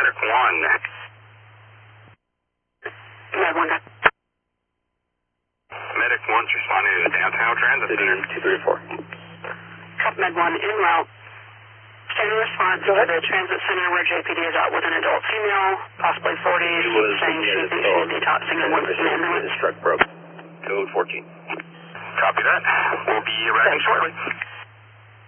Medic 1. Med 1. Medic 1's responding to the downtown transit center. 234. Cop Med 1 en route. Standing response to the transit center where JPD is out with an adult female, possibly 40s, saying she thinks she's detoxing and wants an ambulance. Struck broke. Code 14. Copy that. We'll be arriving shortly.